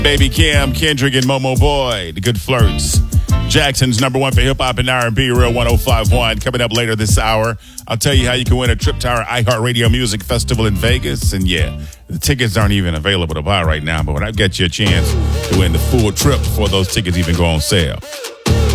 Baby Kim, Kendrick, and Momo Boy, The Good Flirts. Jackson's number one for hip-hop and R&B, Real 105.1. Coming up later this hour, I'll tell you how you can win a trip to our iHeartRadio Music Festival in Vegas. And yeah, the tickets aren't even available to buy right now, but I've got you a chance to win the full trip before those tickets even go on sale.